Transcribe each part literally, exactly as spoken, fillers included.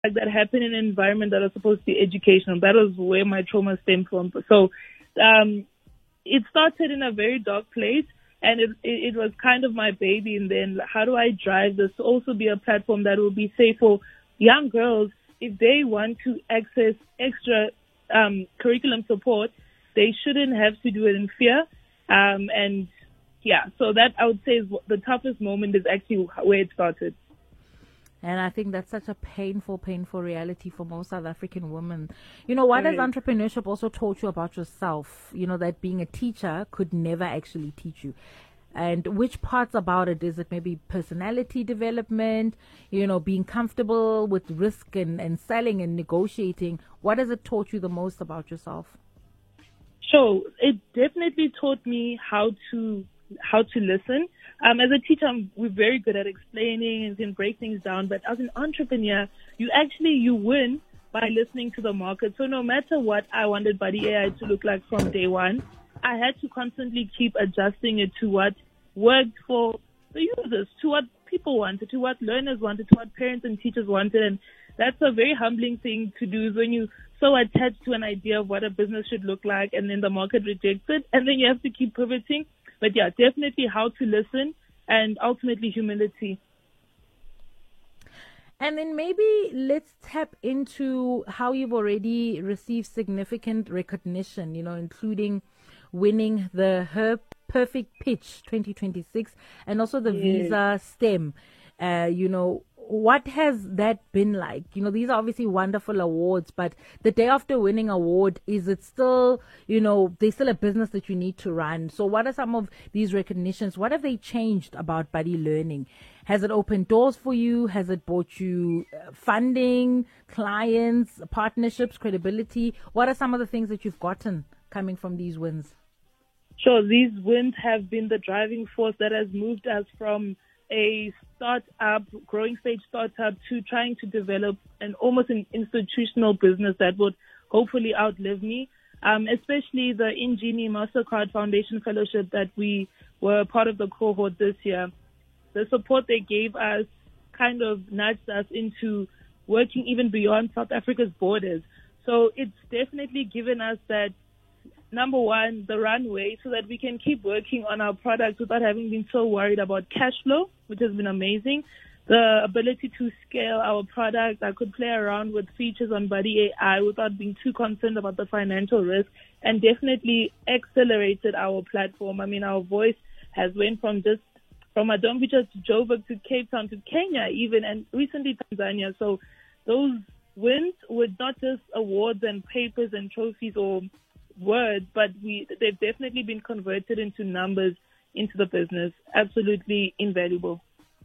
like that happened in an environment that was supposed to be educational. That was where my trauma stemmed from. So um, it started in a very dark place, and it, it, it was kind of my baby. And then how do I drive this to also be a platform that will be safe for young girls if they want to access extra um, curriculum support? They shouldn't have to do it in fear. Um, and yeah, so that I would say is the toughest moment is actually where it started. And I think that's such a painful, painful reality for most South African women. You know, what has entrepreneurship also taught you about yourself? You know, that being a teacher could never actually teach you. And which parts about it? Is it maybe personality development, you know, being comfortable with risk and, and selling and negotiating? What has it taught you the most about yourself? Sure. It definitely taught me how to how to listen. Um, as a teacher, I'm, we're very good at explaining and can break things down. But as an entrepreneur, you actually, you win by listening to the market. So no matter what I wanted Buddy A I to look like from day one, I had to constantly keep adjusting it to what worked for the users, to what people wanted, to what learners wanted, to what parents and teachers wanted. And that's a very humbling thing to do, is when you so attached to an idea of what a business should look like and then the market rejects it, and then you have to keep pivoting. But yeah, definitely how to listen and ultimately humility. And then maybe let's tap into how you've already received significant recognition, you know, including winning the Her Perfect Pitch twenty twenty-six and also the yes. Visa STEM. Uh, you know, what has that been like? You know, these are obviously wonderful awards, but the day after winning award, is it still, you know, there's still a business that you need to run. So what are some of these recognitions? What have they changed about Buddy Learning? Has it opened doors for you? Has it brought you funding, clients, partnerships, credibility? What are some of the things that you've gotten coming from these wins? Sure, these wins have been the driving force that has moved us from a startup, growing stage startup, to trying to develop an almost an institutional business that would hopefully outlive me. Um, especially the Ingenie Mastercard Foundation Fellowship that we were part of the cohort this year. The support they gave us kind of nudged us into working even beyond South Africa's borders. So it's definitely given us that, number one, the runway so that we can keep working on our products without having been so worried about cash flow, which has been amazing. The ability to scale our product. I could play around with features on Buddy A I without being too concerned about the financial risk, and definitely accelerated our platform. I mean, our voice has went from just from Madombicha to Joburg to Cape Town to Kenya even, and recently Tanzania. So those wins were not just awards and papers and trophies or words, but we they've definitely been converted into numbers into the business. Absolutely invaluable.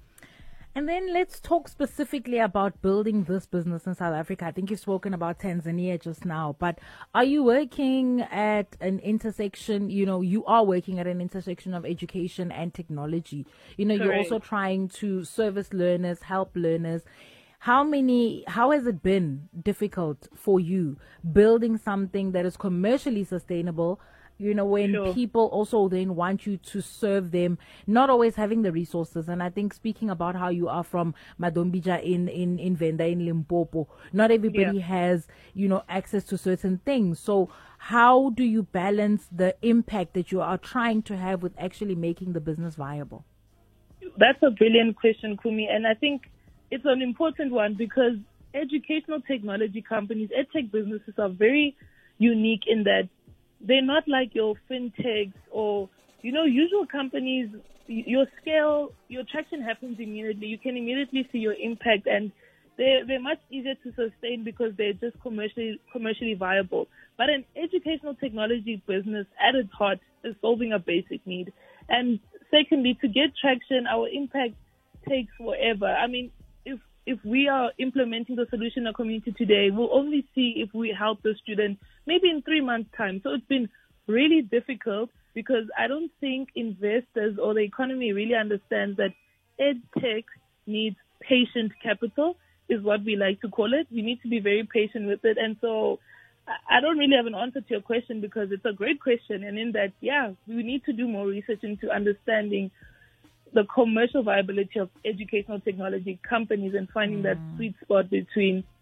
And then let's talk specifically about building this business in South Africa. I think you've spoken about Tanzania just now, but are you working at an intersection? You know, you are working at an intersection of education and technology. You know, Correct. You're also trying to service learners, help learners. How many, how has it been difficult for you building something that is commercially sustainable, you know, when sure. people also then want you to serve them, not always having the resources? And I think speaking about how you are from Madombija in, in, in Venda, in Limpopo, not everybody yeah. has, you know, access to certain things. So how do you balance the impact that you are trying to have with actually making the business viable? That's a brilliant question, Kumi. And I think it's an important one because educational technology companies, edtech businesses, are very unique in that they're not like your fintechs or, you know, usual companies. Your scale, your traction happens immediately. You can immediately see your impact, and they're, they're much easier to sustain because they're just commercially commercially viable. But an educational technology business at its heart is solving a basic need. And secondly, to get traction, our impact takes forever. I mean, if if we are implementing the solution in our community today, we'll only see if we help the student maybe in three months' time. So it's been really difficult because I don't think investors or the economy really understands that edtech needs patient capital, is what we like to call it. We need to be very patient with it. And so I don't really have an answer to your question because it's a great question. And in that, yeah, we need to do more research into understanding the commercial viability of educational technology companies and finding mm. that sweet spot between